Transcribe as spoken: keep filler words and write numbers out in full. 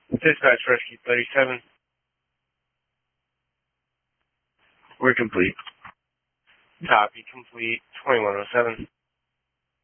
Dispatch Rescue thirty-seven. We're complete. Copy complete. twenty-one oh seven.